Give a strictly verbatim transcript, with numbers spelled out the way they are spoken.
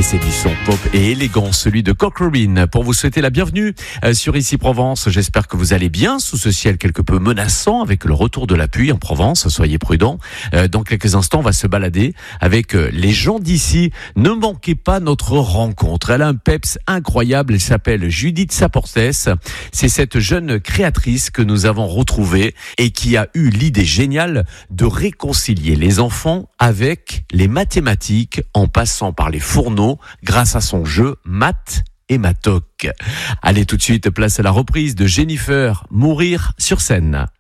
c'est du son pop et élégant, celui de Cock Robin, pour vous souhaiter la bienvenue sur Ici Provence. J'espère que vous allez bien sous ce ciel quelque peu menaçant avec le retour de la pluie en Provence. Soyez prudents. Dans quelques instants, on va se balader avec les gens d'ici. Ne manquez pas notre rencontre. Elle a un peps incroyable. Elle s'appelle Judith Saportes. C'est cette jeune créatrice que nous avons retrouvée et qui a eu l'idée géniale de réconcilier les enfants avec les mathématiques en passant par les fourneaux grâce à son jeu Math et Matoc. Allez, tout de suite, place à la reprise de Jennifer, Mourir sur scène.